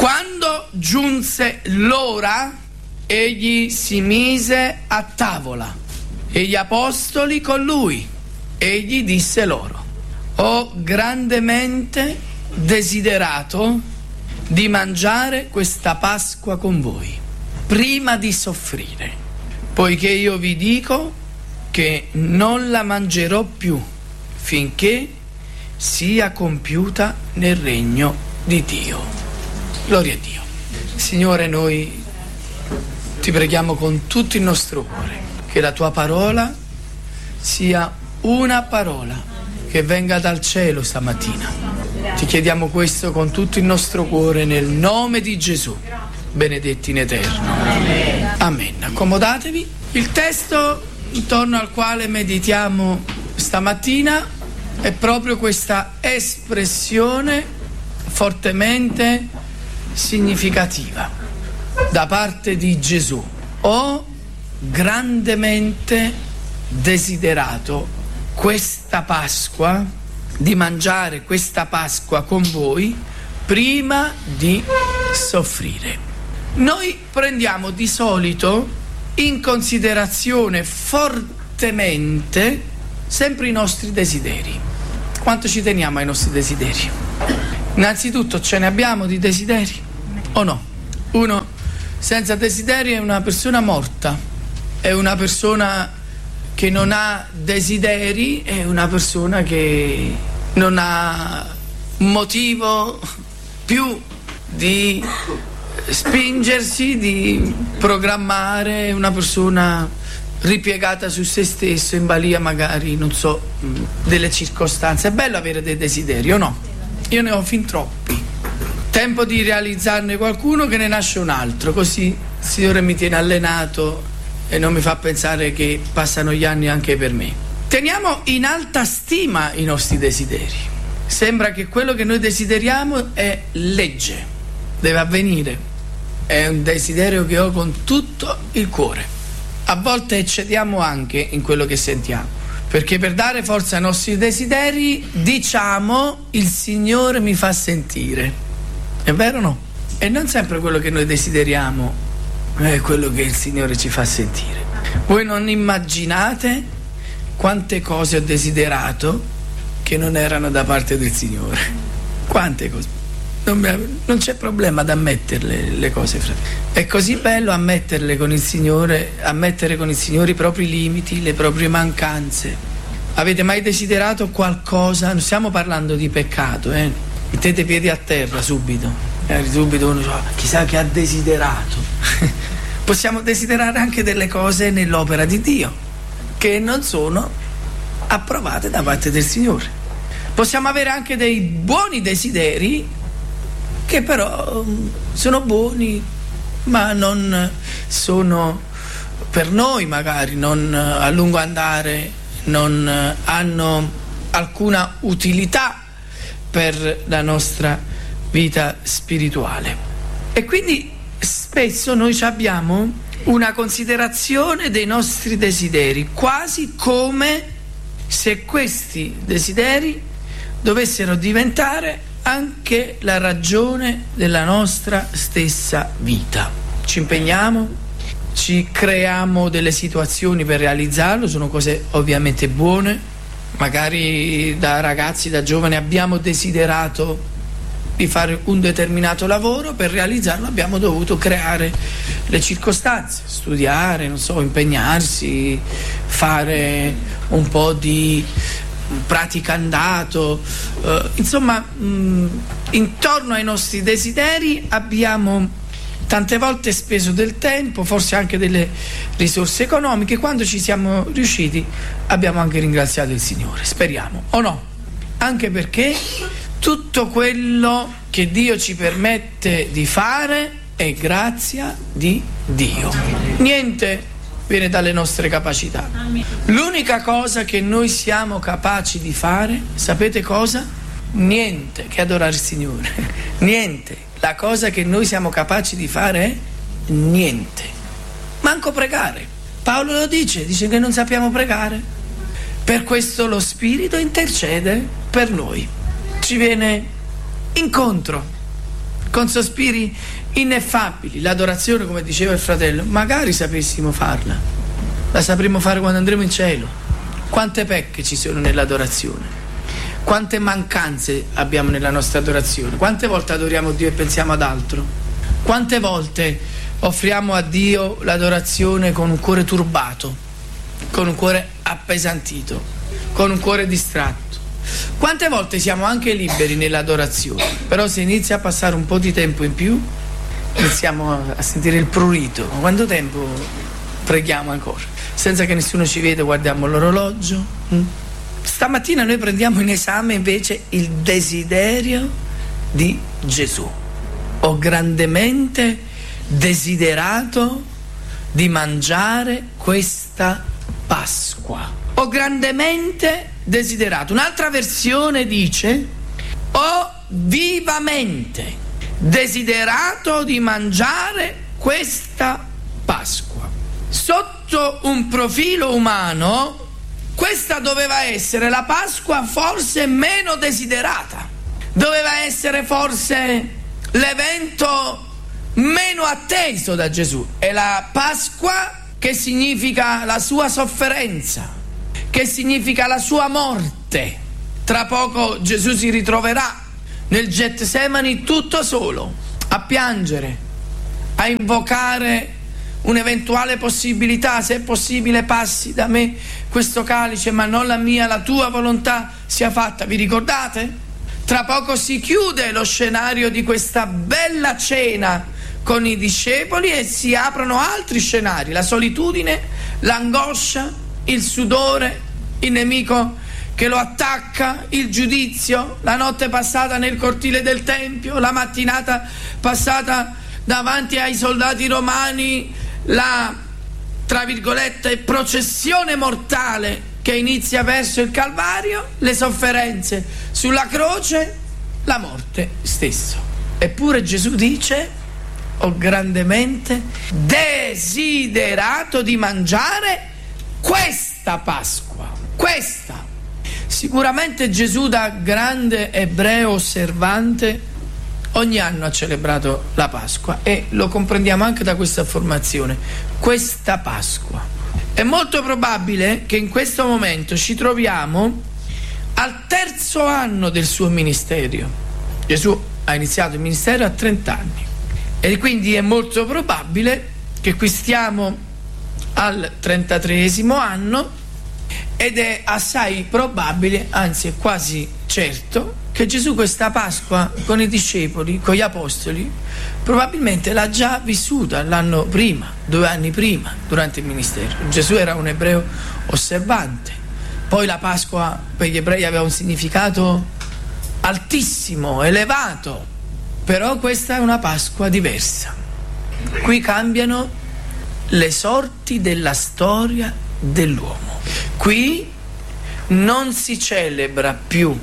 Quando giunse l'ora, egli si mise a tavola e gli apostoli con lui. Egli disse loro: ho grandemente desiderato di mangiare questa Pasqua con voi, prima di soffrire, poiché io vi dico che non la mangerò più finché sia compiuta nel regno di Dio. Gloria a Dio. Signore, noi ti preghiamo con tutto il nostro cuore che la tua parola sia una parola che venga dal cielo stamattina. Ti chiediamo questo con tutto il nostro cuore nel nome di Gesù, benedetti in eterno. Amen. Accomodatevi. Il testo intorno al quale meditiamo stamattina è proprio questa espressione fortemente significativa da parte di Gesù: ho grandemente desiderato questa Pasqua, di mangiare questa Pasqua con voi prima di soffrire. Noi prendiamo di solito in considerazione fortemente sempre i nostri desideri. Quanto ci teniamo ai nostri desideri? Innanzitutto, ce ne abbiamo di desideri o no? Uno senza desideri è una persona morta, è una persona che non ha desideri, è una persona che non ha motivo più di spingersi, di programmare, è una persona ripiegata su se stesso, in balia magari, non so, delle circostanze. È bello avere dei desideri o no? Io ne ho fin troppi. Tempo di realizzarne qualcuno che ne nasce un altro, così il Signore mi tiene allenato e non mi fa pensare che passano gli anni anche per me. Teniamo in alta stima i nostri desideri. Sembra che quello che noi desideriamo è legge, deve avvenire. È un desiderio che ho con tutto il cuore. A volte eccediamo anche in quello che sentiamo, perché per dare forza ai nostri desideri diciamo: il Signore mi fa sentire. È vero o no? E non sempre quello che noi desideriamo è quello che il Signore ci fa sentire. Voi non immaginate quante cose ho desiderato che non erano da parte del Signore. Quante cose. Non c'è problema ad ammetterle le cose, fratelli. È così bello ammetterle con il Signore, ammettere con il Signore i propri limiti, le proprie mancanze. Avete mai desiderato qualcosa? Non stiamo parlando di peccato, mettete i piedi a terra subito. Subito uno dice: chissà che ha desiderato. Possiamo desiderare anche delle cose nell'opera di Dio che non sono approvate da parte del Signore. Possiamo avere anche dei buoni desideri che però sono buoni, ma non sono per noi, magari non a lungo andare, non hanno alcuna utilità per la nostra vita spirituale. E quindi spesso noi abbiamo una considerazione dei nostri desideri, quasi come se questi desideri dovessero diventare anche la ragione della nostra stessa vita. Ci impegniamo, ci creiamo delle situazioni per realizzarlo, sono cose ovviamente buone. Magari da ragazzi, da giovani abbiamo desiderato di fare un determinato lavoro, per realizzarlo abbiamo dovuto creare le circostanze, studiare, non so, impegnarsi, fare un po' di praticandato, insomma, intorno ai nostri desideri abbiamo tante volte speso del tempo, forse anche delle risorse economiche. Quando ci siamo riusciti abbiamo anche ringraziato il Signore, speriamo, o no? Anche perché tutto quello che Dio ci permette di fare è grazia di Dio. Niente viene dalle nostre capacità. L'unica cosa che noi siamo capaci di fare, sapete cosa? Niente che adorare il Signore. Niente. La cosa che noi siamo capaci di fare è niente. Manco pregare. Paolo lo dice che non sappiamo pregare. Per questo lo Spirito intercede per noi. Ci viene incontro con sospiri ineffabili. L'adorazione, come diceva il fratello, magari sapessimo farla, la sapremo fare quando andremo in cielo. Quante pecche ci sono nell'adorazione, quante mancanze abbiamo nella nostra adorazione, quante volte adoriamo Dio e pensiamo ad altro, quante volte offriamo a Dio l'adorazione con un cuore turbato, con un cuore appesantito, con un cuore distratto. Quante volte siamo anche liberi nell'adorazione, però se inizia a passare un po' di tempo in più iniziamo a sentire il prurito. Ma quanto tempo preghiamo ancora? Senza che nessuno ci vede, guardiamo l'orologio. Stamattina noi prendiamo in esame invece il desiderio di Gesù. Ho grandemente desiderato di mangiare questa Pasqua. Ho grandemente desiderato. Un'altra versione dice: ho vivamente desiderato di mangiare questa Pasqua. Sotto un profilo umano, questa doveva essere la Pasqua forse meno desiderata, doveva essere forse l'evento meno atteso da Gesù. È la Pasqua che significa la sua sofferenza, che significa la sua morte. Tra poco Gesù si ritroverà nel Getsemani tutto solo, a piangere, a invocare un'eventuale possibilità: se è possibile passi da me questo calice, ma non la mia, la tua volontà sia fatta. Vi ricordate? Tra poco si chiude lo scenario di questa bella cena con i discepoli e si aprono altri scenari: la solitudine, l'angoscia, il sudore, il nemico che lo attacca, il giudizio, la notte passata nel cortile del Tempio, la mattinata passata davanti ai soldati romani, la, tra virgolette, processione mortale che inizia verso il Calvario, le sofferenze sulla croce, la morte stessa. Eppure Gesù dice: ho grandemente desiderato di mangiare questa Pasqua. Questa. Sicuramente Gesù, da grande ebreo osservante, ogni anno ha celebrato la Pasqua, e lo comprendiamo anche da questa affermazione: questa Pasqua. È molto probabile che in questo momento ci troviamo al terzo anno del suo ministero. Gesù ha iniziato il ministero a 30 anni. E quindi è molto probabile che qui stiamo al 33esimo anno, ed è assai probabile, anzi è quasi certo, che Gesù questa Pasqua con i discepoli, con gli apostoli, probabilmente l'ha già vissuta l'anno prima, 2 anni prima, durante il ministero. Gesù era un ebreo osservante. Poi la Pasqua per gli ebrei aveva un significato altissimo, elevato. Però questa è una Pasqua diversa. Qui cambiano le sorti della storia dell'uomo. Qui non si celebra più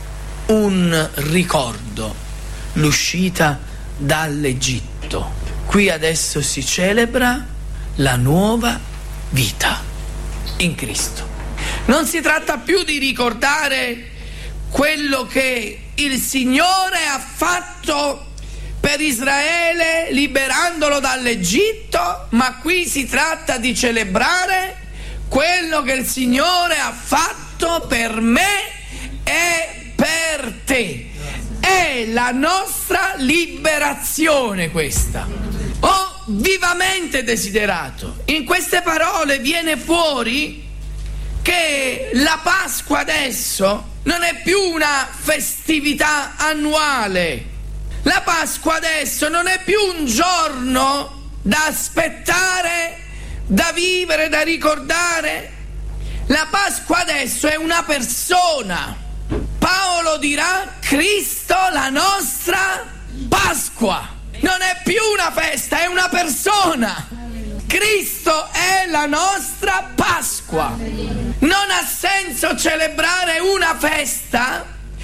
un ricordo, l'uscita dall'Egitto. Qui adesso si celebra la nuova vita in Cristo. Non si tratta più di ricordare quello che il Signore ha fatto per Israele liberandolo dall'Egitto, ma qui si tratta di celebrare quello che il Signore ha fatto per me e per te. È la nostra liberazione questa. Ho vivamente desiderato. In queste parole viene fuori che la Pasqua adesso non è più una festività annuale. La Pasqua adesso non è più un giorno da aspettare, da vivere, da ricordare. La Pasqua adesso è una persona. Paolo dirà: Cristo la nostra Pasqua. Non è più una festa, è una persona. Cristo è la nostra Pasqua. Non ha senso celebrare una festa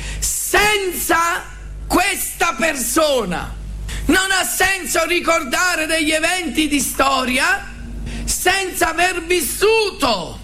senza questa persona. Non ha senso ricordare degli eventi di storia senza aver vissuto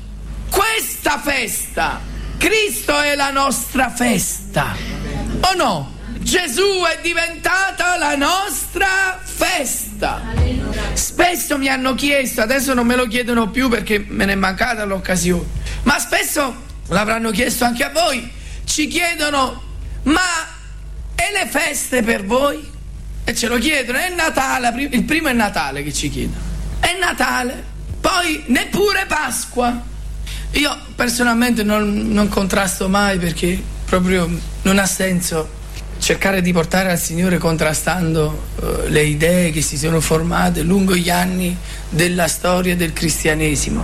questa festa. Cristo è la nostra festa, o no? Gesù è diventata la nostra festa. Spesso mi hanno chiesto, adesso non me lo chiedono più perché me ne è mancata l'occasione, ma spesso l'avranno chiesto anche a voi, ci chiedono: ma e le feste per voi? E ce lo chiedono, è Natale, il primo è Natale che ci chiedono, è Natale, poi neppure Pasqua. Io personalmente non contrasto mai, perché proprio non ha senso cercare di portare al Signore contrastando le idee che si sono formate lungo gli anni della storia del cristianesimo.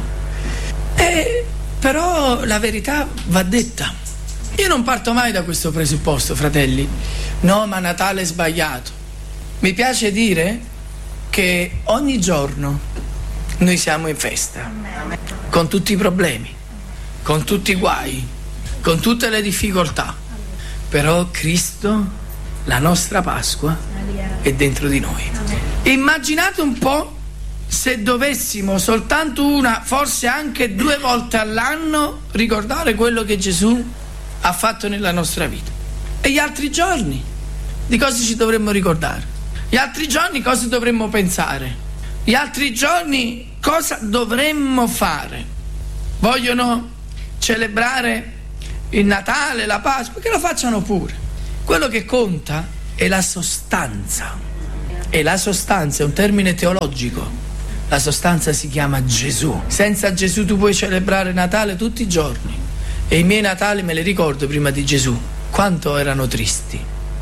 Però la verità va detta. Io non parto mai da questo presupposto, fratelli. No, ma Natale è sbagliato. Mi piace dire che ogni giorno noi siamo in festa, con tutti i problemi, con tutti i guai, con tutte le difficoltà. Però Cristo, la nostra Pasqua, è dentro di noi. Immaginate un po' se dovessimo soltanto una, forse anche 2 volte all'anno, ricordare quello che Gesù ha fatto nella nostra vita. E gli altri giorni di cosa ci dovremmo ricordare? Gli altri giorni cosa dovremmo pensare? Gli altri giorni cosa dovremmo fare? Vogliono celebrare il Natale, la Pasqua, che lo facciano pure. Quello che conta è la sostanza. E la sostanza è un termine teologico. La sostanza si chiama Gesù. Senza Gesù tu puoi celebrare Natale tutti i giorni. E i miei Natali me li ricordo prima di Gesù. Quanto erano tristi.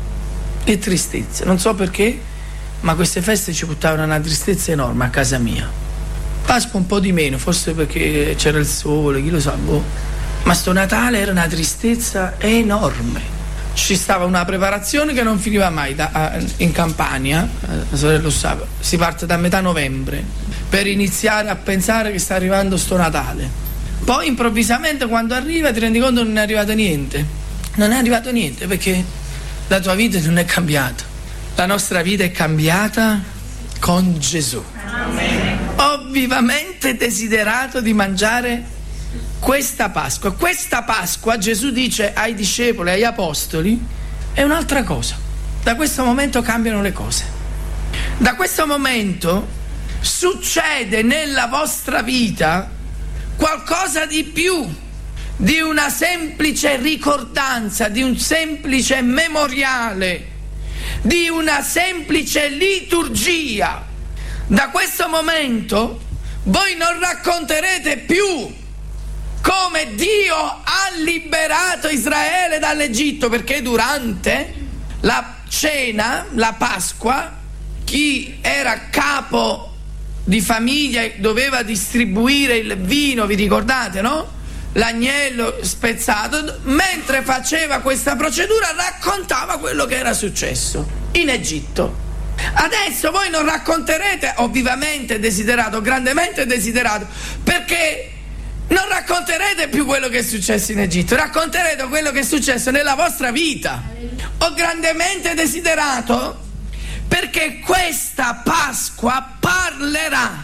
E tristezza. Non so perché, ma queste feste ci portavano una tristezza enorme a casa mia. Pasqua un po' di meno, forse perché c'era il sole, chi lo sa, boh. Ma sto Natale era una tristezza enorme. Ci stava una preparazione che non finiva mai. In Campania, la sorella lo sa, si parte da metà novembre per iniziare a pensare che sta arrivando sto Natale. Poi improvvisamente quando arriva ti rendi conto che non è arrivato niente. Non è arrivato niente, perché la tua vita non è cambiata. La nostra vita è cambiata con Gesù. Amen. Ho vivamente desiderato di mangiare questa Pasqua. Questa Pasqua, Gesù dice ai discepoli, agli apostoli, è un'altra cosa. Da questo momento cambiano le cose. Da questo momento succede nella vostra vita qualcosa di più di una semplice ricordanza, di un semplice memoriale, di una semplice liturgia. Da questo momento voi non racconterete più come Dio ha liberato Israele dall'Egitto, perché durante la cena, la Pasqua, chi era capo di famiglia doveva distribuire il vino, vi ricordate, no? L'agnello spezzato. Mentre faceva questa procedura raccontava quello che era successo in Egitto. Adesso voi non racconterete, ho vivamente desiderato, grandemente desiderato, perché non racconterete più quello che è successo in Egitto, racconterete quello che è successo nella vostra vita. Ho grandemente desiderato perché questa Pasqua parlerà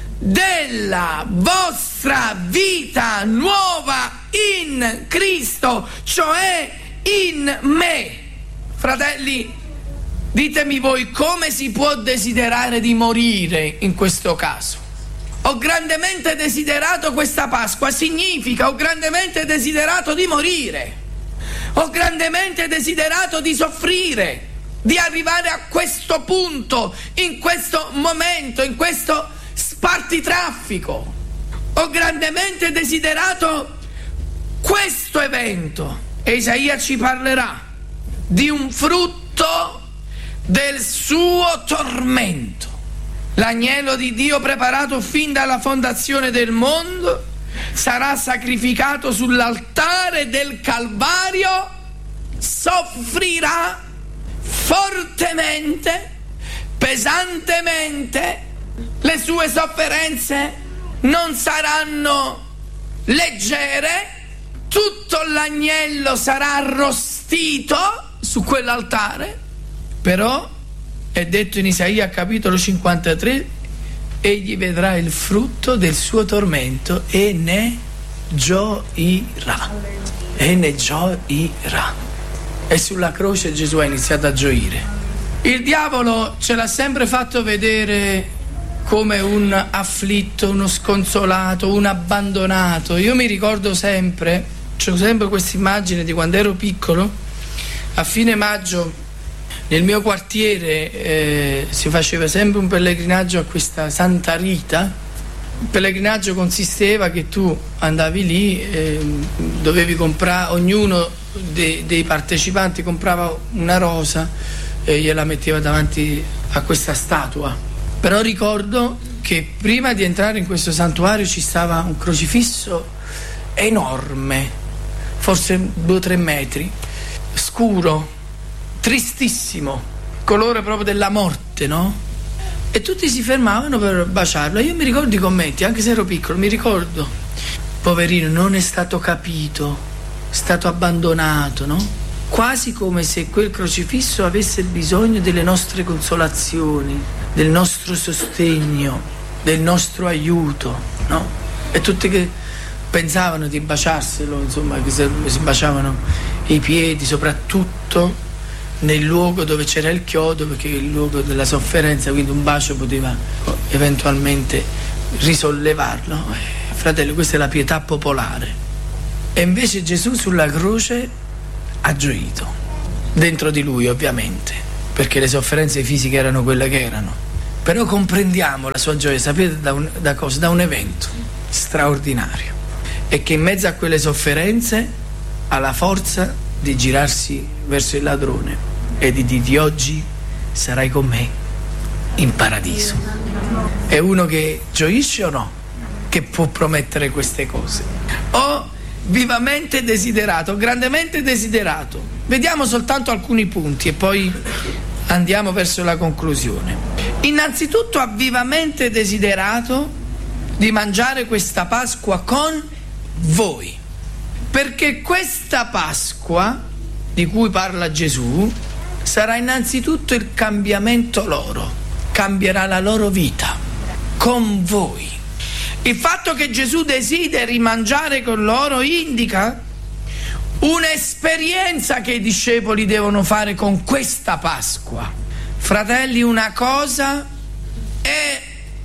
della vostra vita nuova in Cristo, cioè in me. Fratelli, ditemi voi come si può desiderare di morire in questo caso. Ho grandemente desiderato questa Pasqua, significa ho grandemente desiderato di morire, ho grandemente desiderato di soffrire, di arrivare a questo punto, in questo momento, in questo spartitraffico. Ho grandemente desiderato questo evento, e Isaia ci parlerà di un frutto del suo tormento. L'agnello di Dio preparato fin dalla fondazione del mondo sarà sacrificato sull'altare del Calvario, soffrirà fortemente, pesantemente, le sue sofferenze non saranno leggere, tutto l'agnello sarà arrostito su quell'altare, però è detto in Isaia capitolo 53, egli vedrà il frutto del suo tormento e ne gioirà. E ne gioirà. e sulla croce Gesù ha iniziato a gioire. Il diavolo ce l'ha sempre fatto vedere come un afflitto, uno sconsolato, un abbandonato. Io mi ricordo sempre, c'ho sempre questa immagine di quando ero piccolo, a fine maggio nel mio quartiere si faceva sempre un pellegrinaggio a questa Santa Rita. Il pellegrinaggio consisteva che tu andavi lì, dovevi comprare, ognuno dei partecipanti comprava una rosa e gliela metteva davanti a questa statua. Però ricordo che prima di entrare in questo santuario ci stava un crocifisso enorme, forse 2 o 3 metri, scuro, tristissimo, colore proprio della morte, no? E tutti si fermavano per baciarlo. Io mi ricordo i commenti, anche se ero piccolo, mi ricordo, poverino, non è stato capito, è stato abbandonato, no? Quasi come se quel crocifisso avesse bisogno delle nostre consolazioni, del nostro sostegno, del nostro aiuto, no? E tutti che pensavano di baciarselo, insomma, che si baciavano i piedi, soprattutto nel luogo dove c'era il chiodo, perché è il luogo della sofferenza, quindi un bacio poteva eventualmente risollevarlo. Fratello, questa è la pietà popolare. E invece Gesù sulla croce ha gioito, dentro di lui ovviamente, perché le sofferenze fisiche erano quelle che erano. Però comprendiamo la sua gioia, sapete da cosa? Da un evento straordinario, e che in mezzo a quelle sofferenze ha la forza di girarsi verso il ladrone e di dirgli: oggi sarai con me in paradiso. È uno che gioisce o no? Che può promettere queste cose. Ho vivamente desiderato, grandemente desiderato. Vediamo soltanto alcuni punti e poi andiamo verso la conclusione. Innanzitutto ha vivamente desiderato di mangiare questa Pasqua con voi, perché questa Pasqua di cui parla Gesù sarà innanzitutto il cambiamento loro, cambierà la loro vita con voi. Il fatto che Gesù desideri mangiare con loro indica un'esperienza che i discepoli devono fare con questa Pasqua. Fratelli, una cosa è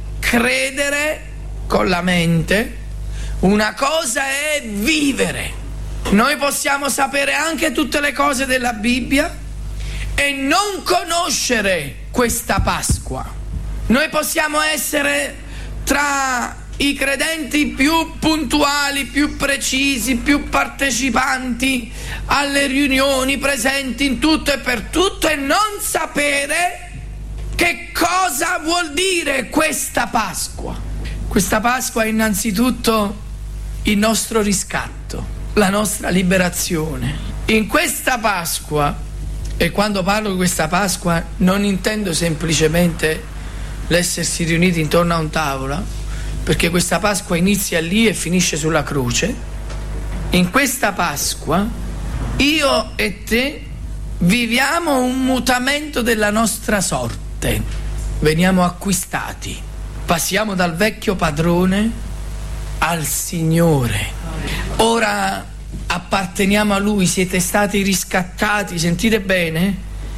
credere con la mente, una cosa è vivere. Noi possiamo sapere anche tutte le cose della Bibbia e non conoscere questa Pasqua. Noi possiamo essere tra i credenti più puntuali, più precisi, più partecipanti alle riunioni, presenti in tutto e per tutto, e non sapere che cosa vuol dire questa Pasqua. Questa Pasqua è innanzitutto il nostro riscatto, la nostra liberazione. In questa Pasqua, e quando parlo di questa Pasqua non intendo semplicemente l'essersi riuniti intorno a un tavolo, perché questa Pasqua inizia lì e finisce sulla croce. In questa Pasqua io e te viviamo un mutamento della nostra sorte, veniamo acquistati, passiamo dal vecchio padrone al Signore. Ora apparteniamo a Lui, siete stati riscattati, sentite bene,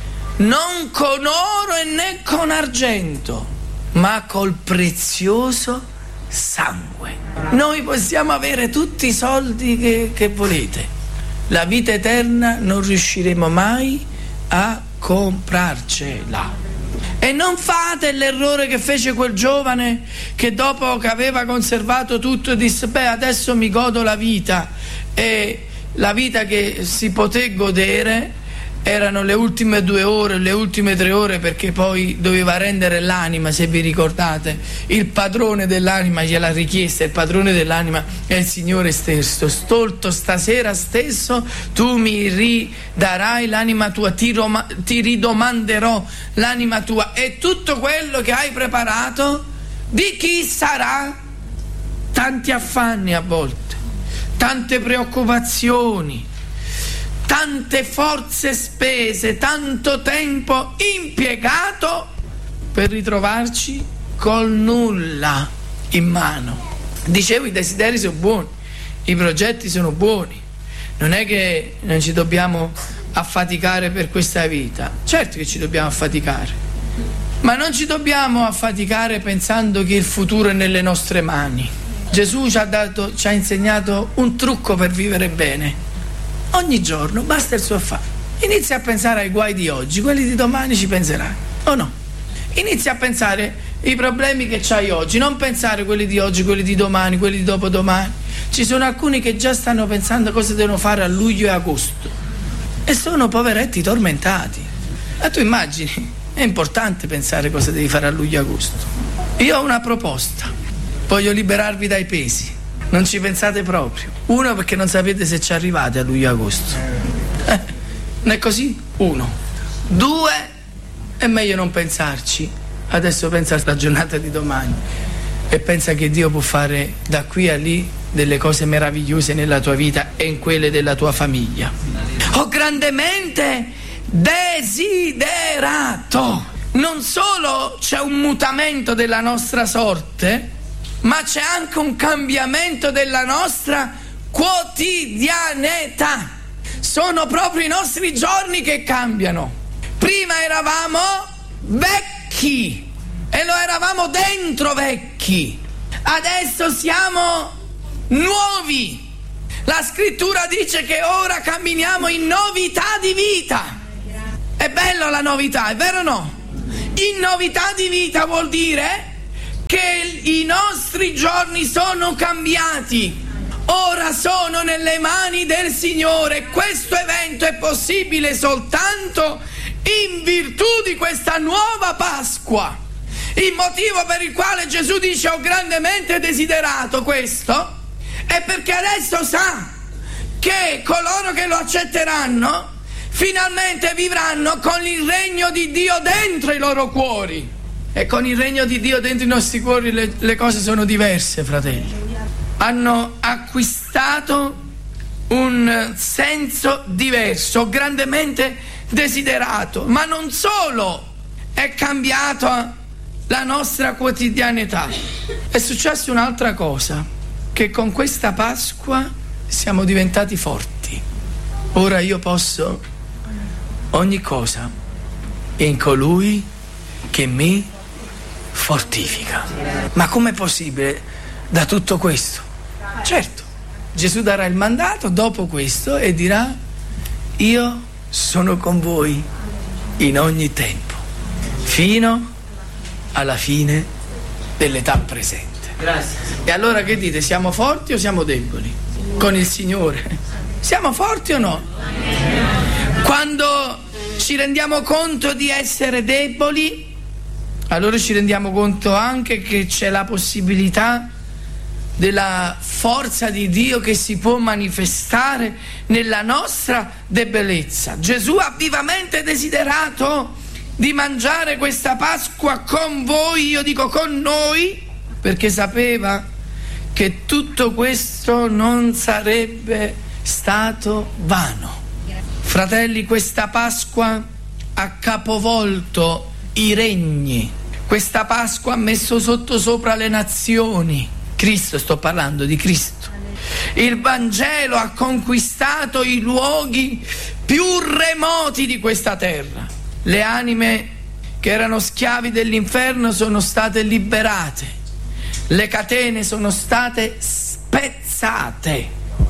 non con oro e né con argento, ma col prezioso sangue. Noi possiamo avere tutti i soldi che volete, la vita eterna non riusciremo mai a comprarcela. E non fate l'errore che fece quel giovane che dopo che aveva conservato tutto disse: beh, adesso mi godo la vita. E la vita che si poté godere erano le ultime 2 ore, le ultime 3 ore, perché poi doveva rendere l'anima, se vi ricordate. Il padrone dell'anima gliel'ha richiesta, il padrone dell'anima è il Signore stesso. Stolto, stasera stesso tu mi ridarai l'anima tua, ti ridomanderò l'anima tua. E tutto quello che hai preparato di chi sarà? Tanti affanni a volte, tante preoccupazioni, tante forze spese, tanto tempo impiegato per ritrovarci col nulla in mano. Dicevo, i desideri sono buoni, i progetti sono buoni, non è che non ci dobbiamo affaticare per questa vita. Certo che ci dobbiamo affaticare, ma non ci dobbiamo affaticare pensando che il futuro è nelle nostre mani. Gesù ci ha insegnato un trucco per vivere bene. Ogni giorno basta il suo affare. Inizia a pensare ai guai di oggi, quelli di domani ci penserai, o no? Inizia a pensare ai problemi che c'hai oggi, non pensare quelli di oggi, quelli di domani, quelli di dopodomani. Ci sono alcuni che già stanno pensando cosa devono fare a luglio e agosto e sono poveretti tormentati. Ma tu immagini, è importante pensare cosa devi fare a luglio e agosto. Io ho una proposta, voglio liberarvi dai pesi, non ci pensate proprio. Uno, perché non sapete se ci arrivate a luglio e agosto, non è così? Uno. Due, è meglio non pensarci. Adesso pensa alla giornata di domani e pensa che Dio può fare da qui a lì delle cose meravigliose nella tua vita e in quelle della tua famiglia. Ho grandemente desiderato. Non solo c'è un mutamento della nostra sorte, ma c'è anche un cambiamento della nostra quotidianità. Sono proprio i nostri giorni che cambiano. Prima eravamo vecchi e lo eravamo dentro vecchi, adesso siamo nuovi. La scrittura dice che ora camminiamo in novità di vita. È bello la novità, è vero o no? In novità di vita vuol dire che i nostri giorni sono cambiati. Ora sono nelle mani del Signore. Questo evento è possibile soltanto in virtù di questa nuova Pasqua. Il motivo per il quale Gesù dice ho grandemente desiderato questo è perché adesso sa che coloro che lo accetteranno finalmente vivranno con il regno di Dio dentro i loro cuori. E con il regno di Dio dentro i nostri cuori le cose sono diverse, fratelli. Hanno acquistato un senso diverso, grandemente desiderato, ma non solo è cambiata la nostra quotidianità, è successa un'altra cosa, che con questa Pasqua siamo diventati forti. Ora io posso ogni cosa in colui che mi fortifica. Ma com'è possibile da tutto questo? Certo, Gesù darà il mandato dopo questo e dirà io sono con voi in ogni tempo fino alla fine dell'età presente. Grazie. E allora che dite? Siamo forti o siamo deboli? Con il Signore siamo forti o no? Quando ci rendiamo conto di essere deboli, allora ci rendiamo conto anche che c'è la possibilità della forza di Dio che si può manifestare nella nostra debolezza. Gesù ha vivamente desiderato di mangiare questa Pasqua con voi, io dico con noi, perché sapeva che tutto questo non sarebbe stato vano. Fratelli, questa Pasqua ha capovolto i regni, questa Pasqua ha messo sopra le nazioni. Cristo, sto parlando di Cristo. Il Vangelo ha conquistato i luoghi più remoti di questa terra. Le anime che erano schiavi dell'inferno sono state liberate, le catene sono state spezzate,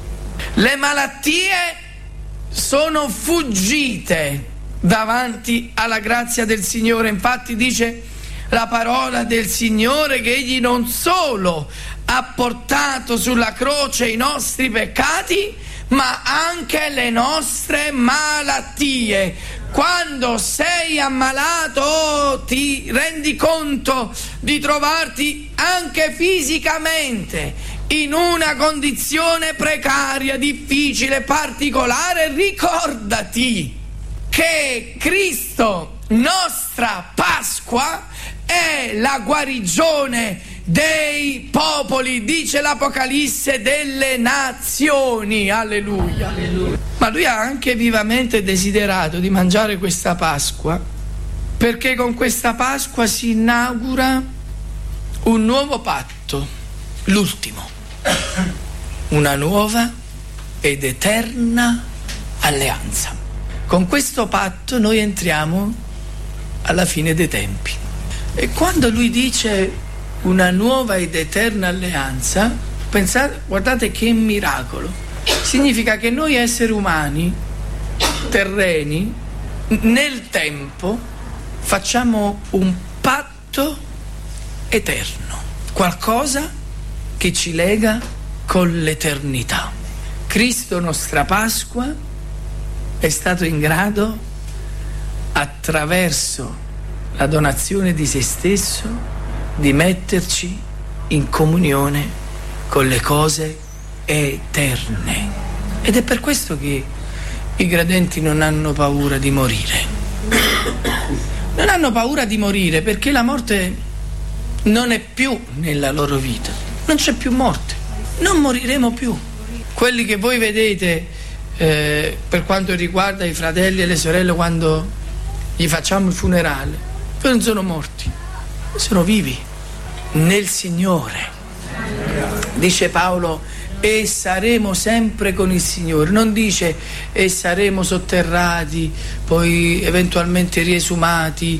le malattie sono fuggite davanti alla grazia del Signore. Infatti dice la parola del Signore che Egli non solo ha portato sulla croce i nostri peccati, ma anche le nostre malattie. Quando sei ammalato ti rendi conto di trovarti anche fisicamente in una condizione precaria, difficile, particolare. Ricordati che Cristo, nostra Pasqua, è la guarigione dei popoli, dice l'Apocalisse, delle nazioni. Alleluia. Alleluia. Ma lui ha anche vivamente desiderato di mangiare questa Pasqua, perché con questa Pasqua si inaugura un nuovo patto, l'ultimo, una nuova ed eterna alleanza. Con questo patto noi entriamo alla fine dei tempi. E quando lui dice una nuova ed eterna alleanza, pensate, guardate che miracolo. Significa che noi esseri umani, terreni, nel tempo facciamo un patto eterno, qualcosa che ci lega con l'eternità. Cristo, nostra Pasqua, è stato in grado, attraverso la donazione di se stesso, di metterci in comunione con le cose eterne. Ed è per questo che i credenti non hanno paura di morire. Non hanno paura di morire perché la morte non è più nella loro vita. Non c'è più morte. Non moriremo più. Quelli che voi vedete per quanto riguarda i fratelli e le sorelle quando gli facciamo il funerale, non sono morti, sono vivi nel Signore. Dice Paolo: e saremo sempre con il Signore. Non dice e saremo sotterrati, poi eventualmente riesumati,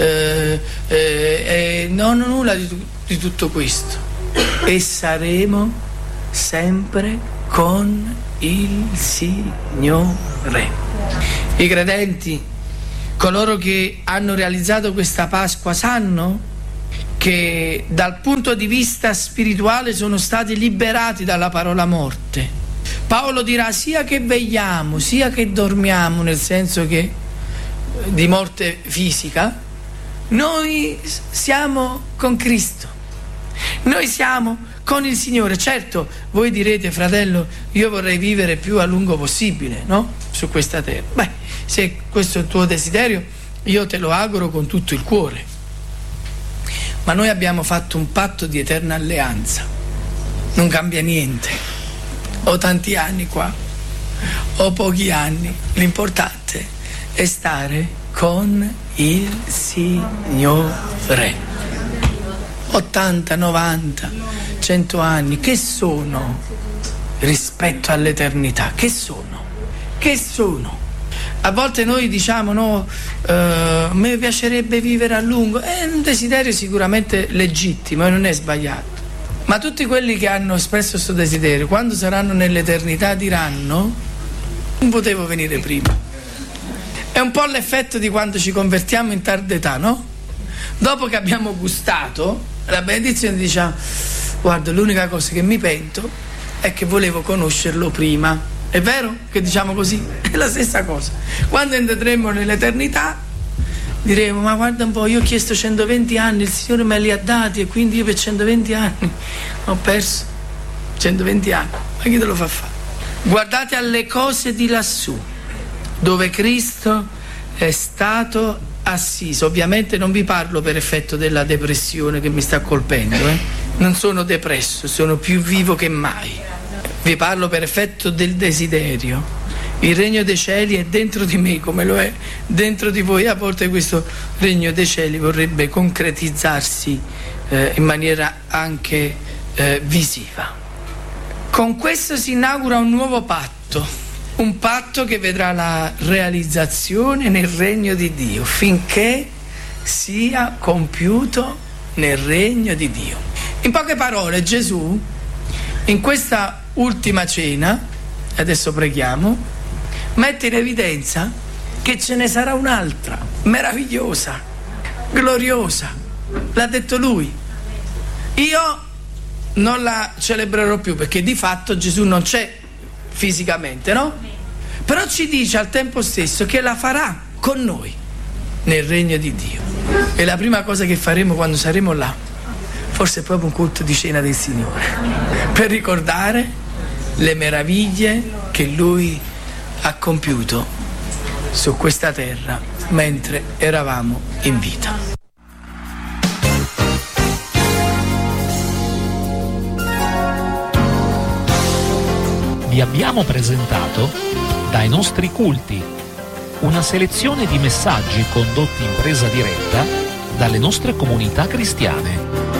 non nulla di tutto questo. E saremo sempre con il Signore. I credenti, coloro che hanno realizzato questa Pasqua, sanno che dal punto di vista spirituale sono stati liberati dalla parola morte. Paolo dirà: sia che vegliamo, sia che dormiamo, nel senso che di morte fisica, noi siamo con Cristo, noi siamo con il Signore. Certo, voi direte: fratello, io vorrei vivere più a lungo possibile, no? Su questa terra. Beh, se questo è il tuo desiderio, io te lo auguro con tutto il cuore. Ma noi abbiamo fatto un patto di eterna alleanza. Non cambia niente. Ho tanti anni qua, ho pochi anni. L'importante è stare con il Signore. 80, 90, 100 anni, che sono rispetto all'eternità? Che sono? Che sono? A volte noi diciamo: no, a me piacerebbe vivere a lungo. È un desiderio sicuramente legittimo e non è sbagliato. Ma tutti quelli che hanno espresso questo desiderio, quando saranno nell'eternità, diranno: non potevo venire prima. È un po' l'effetto di quando ci convertiamo in tarda età, no? Dopo che abbiamo gustato la benedizione, diciamo: guarda, l'unica cosa che mi pento è che volevo conoscerlo prima. È vero che diciamo così? È la stessa cosa. Quando entreremo nell'eternità diremo: ma guarda un po', io ho chiesto 120 anni, il Signore me li ha dati e quindi io per 120 anni ho perso 120 anni. Ma chi te lo fa fare? Guardate alle cose di lassù, dove Cristo è stato assiso. Ovviamente non vi parlo per effetto della depressione che mi sta colpendo, Non sono depresso, sono più vivo che mai. Vi parlo per effetto del desiderio. Il regno dei cieli è dentro di me come lo è dentro di voi. A volte questo regno dei cieli vorrebbe concretizzarsi in maniera anche visiva. Con questo si inaugura un nuovo patto, un patto che vedrà la realizzazione nel regno di Dio, finché sia compiuto nel regno di Dio. In poche parole, Gesù, in questa ultima cena, adesso preghiamo, mette in evidenza che ce ne sarà un'altra, meravigliosa, gloriosa. L'ha detto lui. Io non la celebrerò più, perché di fatto Gesù non c'è fisicamente, no? Però ci dice al tempo stesso che la farà con noi nel regno di Dio. E la prima cosa che faremo quando saremo là, forse è proprio un culto di cena del Signore, per ricordare le meraviglie che Lui ha compiuto su questa terra mentre eravamo in vita. Vi abbiamo presentato Dai nostri culti, una selezione di messaggi condotti in presa diretta dalle nostre comunità cristiane.